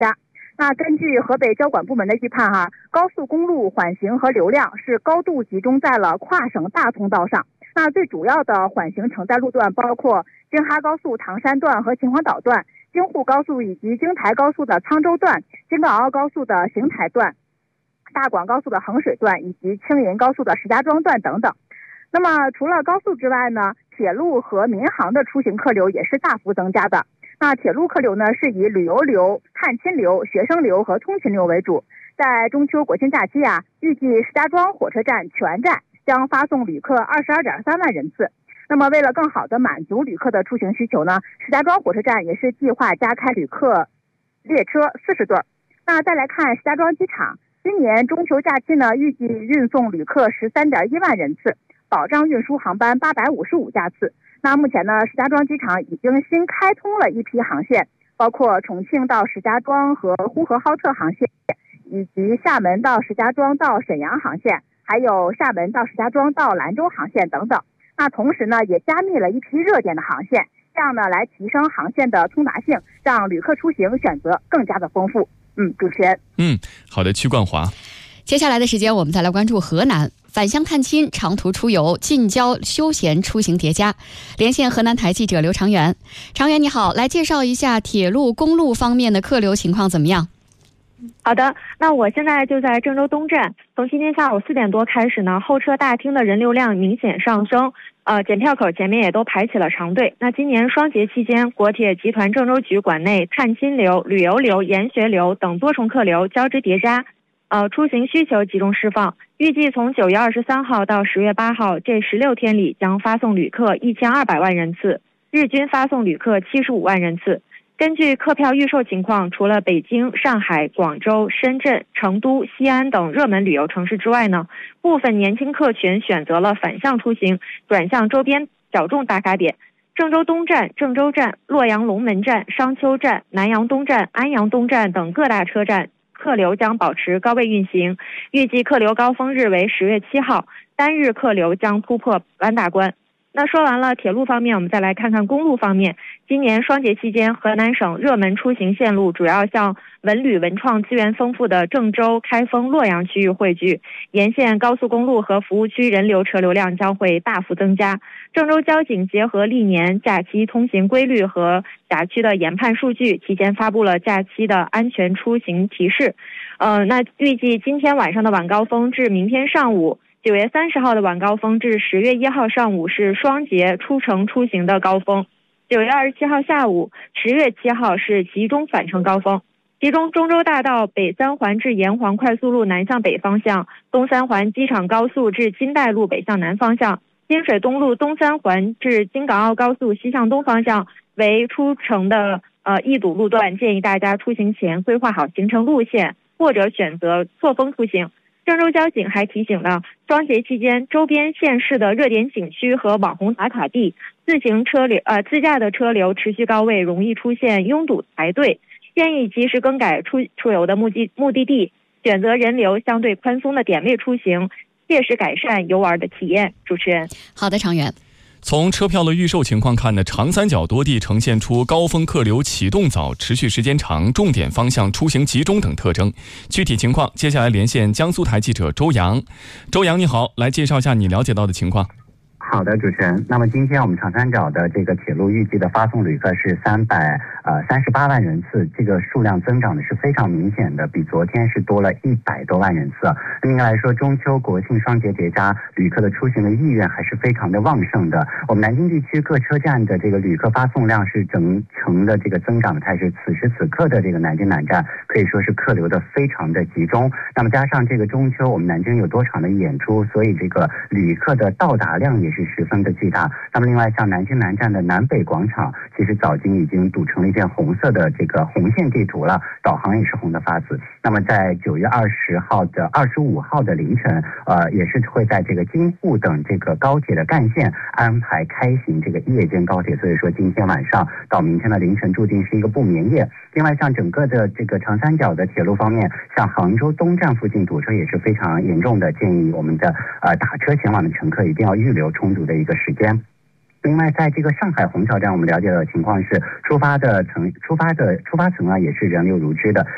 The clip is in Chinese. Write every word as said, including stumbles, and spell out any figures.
加。那根据河北交管部门的预判哈，高速公路缓行和流量是高度集中在了跨省大通道上。那最主要的缓行承载路段包括京哈高速唐山段和秦皇岛段，京沪高速以及京台高速的沧州段，京港澳高速的邢台段，大广高速的衡水段，以及青银高速的石家庄段等等。那么除了高速之外呢，铁路和民航的出行客流也是大幅增加的。那铁路客流呢，是以旅游流、探亲流、学生流和通勤流为主。在中秋国庆假期啊，预计石家庄火车站全站将发送旅客二十二点三万人次。那么为了更好的满足旅客的出行需求呢，石家庄火车站也是计划加开旅客列车四十对。那再来看石家庄机场，今年中秋假期呢，预计运送旅客十三点一万人次，保障运输航班八百五十五架次。那目前呢，石家庄机场已经新开通了一批航线，包括重庆到石家庄和呼和浩特航线，以及厦门到石家庄到沈阳航线，还有厦门到石家庄到兰州航线等等。那同时呢，也加密了一批热点的航线，这样呢来提升航线的通达性，让旅客出行选择更加的丰富。嗯，主持人。 嗯，好的，曲冠华。 接下来的时间，我们再来关注河南。返乡探亲、长途出游、近郊休闲出行叠加。连线河南台记者刘长元。长元你好，来介绍一下铁路、公路方面的客流情况怎么样？ 好的，那我现在就在郑州东站。从今天下午四点多开始呢，候车大厅的人流量明显上升，呃，检票口前面也都排起了长队。那今年双节期间，国铁集团郑州局管内探亲流、旅游流、研学流等多重客流交织叠加，呃，出行需求集中释放。预计从九月二十三号到十月八号这十六天里，将发送旅客一千二百万人次，日均发送旅客七十五万人次。根据客票预售情况，除了北京、上海、广州、深圳、成都、西安等热门旅游城市之外呢，部分年轻客群选择了反向出行，转向周边小众打卡点。郑州东站、郑州站、洛阳龙门站、商丘站、南阳东站、安阳东站等各大车站客流将保持高位运行，预计客流高峰日为十月七号，单日客流将突破万大关。那说完了铁路方面，我们再来看看公路方面。今年双节期间，河南省热门出行线路主要向文旅文创资源丰富的郑州、开封、洛阳区域汇聚，沿线高速公路和服务区人流车流量将会大幅增加。郑州交警结合历年假期通行规律和辖区的研判数据，提前发布了假期的安全出行提示。呃，那预计今天晚上的晚高峰至明天上午，九月三十号的晚高峰至十月一号上午是双节出城出行的高峰，九月二十七号下午、十月七号是集中返程高峰。其中，中州大道北三环至沿环快速路南向北方向，东三环机场高速至金岱路北向南方向，金水东路东三环至京港澳高速西向东方向为出城的呃易堵路段，建议大家出行前规划好行程路线，或者选择错峰出行。郑州交警还提醒了，双节期间周边县市的热点景区和网红打卡地，自行车流呃自驾的车流持续高位，容易出现拥堵排队，建议及时更改出出游的目的目的地，选择人流相对宽松的点位出行，切实改善游玩的体验。主持人， 好的，长远。 从车票的预售情况看呢，长三角多地呈现出高峰客流启动早、持续时间长、重点方向出行集中等特征。具体情况，接下来连线江苏台记者周洋。周洋你好，来介绍一下你了解到的情况。 好的，主持人。那么今天我们长三角的这个铁路预计的发送旅客是三百呃三十八万人次，这个数量增长的是非常明显的，比昨天是多了一百多万人次。应该来说，中秋国庆双节叠加，旅客的出行的意愿还是非常的旺盛的。我们南京地区各车站的这个旅客发送量是整成的这个增长的态势。此时此刻的这个南京南站可以说是客流的非常的集中。那么加上这个中秋，我们南京有多场的演出，所以这个旅客的到达量也是十分的巨大。那么另外像南京南站的南北广场，其实早经已经堵成了一片红色的这个红线地图了，导航也是红的发紫。那么在九月二十号的二十五号的凌晨，呃，也是会在这个京沪等这个高铁的干线安排开行这个夜间高铁，所以说今天晚上到明天的凌晨注定是一个不眠夜。另外像整个的这个长三角的铁路方面，像杭州东站附近堵车也是非常严重的，建议我们的呃打车前往的乘客一定要预留充足的一个时间。另外，在这个上海虹桥站，我们了解的情况是，出发的层、出发的出发层啊，也是人流如织的。